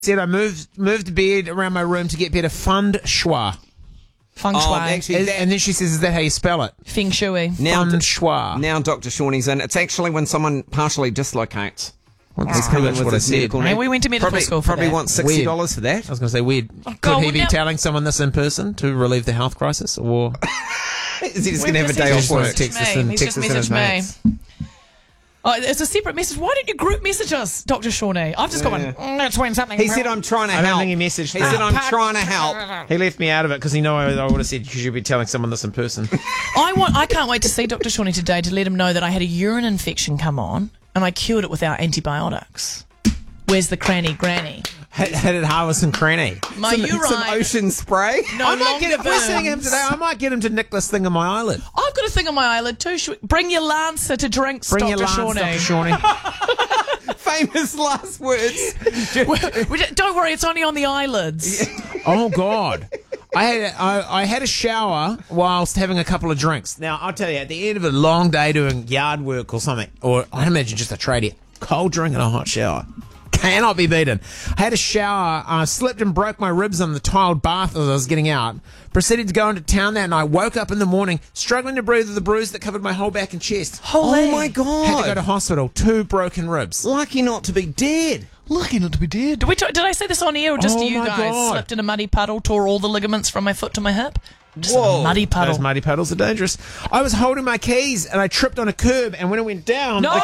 said I moved the bed around my room to get better feng shui. Feng shui. And then she says, is that how you spell it? Feng shui. Feng shui. Now Dr. Shawnee's in. It's actually when someone partially dislocates. That's pretty much what I said. Hey, we went to medical school for probably that. want $60 for that. I was going to say weird. God, Could he be telling someone this in person to relieve the health crisis? Or Is he just going to have a day off work? Text us and He's just his messaged me. mates. Oh, it's a separate message. Why don't you group message us, Dr. Shawnee? I've just got one. That's when something. He said, I'm trying to help. I don't think he messaged He that. said, I'm trying to help. He left me out of it because he knew I would have said, because you'd be telling someone this in person. I can't wait to see Dr. Shawnee today to let him know that I had a urine infection come on and I cured it without antibiotics. Where's the cranny granny? Hit it harvest and cranny. My urine. Some ocean spray. No I might get longer we're seeing him burns. today. I might get him to nick this thing on my eyelid. I've got a thing on my eyelid too. Bring your Lancer to drinks, Bring Dr. your Shawnee. lance, Dr. Shawnee. Famous last words. Don't worry, it's only on the eyelids. Oh God. I had a shower whilst having a couple of drinks. Now, I'll tell you, at the end of a long day doing yard work or something, or I imagine just a tradie, cold drink and a hot shower. Cannot be beaten. I had a shower, slipped and broke my ribs on the tiled bath as I was getting out. Proceeded to go into town that night. Woke up in the morning, struggling to breathe with a bruise that covered my whole back and chest. Holy. Oh my God. Had to go to hospital. 2 broken ribs. Lucky not to be dead. Lucky not to be dead. Did I say this on air or just Oh to you my guys? God. Slipped in a muddy puddle, tore all the ligaments from my foot to my hip. Just Whoa. a muddy puddle. Those muddy puddles are dangerous. I was holding my keys and I tripped on a curb, and when it went down, No! the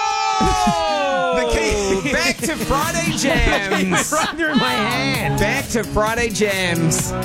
key Back to Friday Jams. right through my hand. Back to Friday Jams.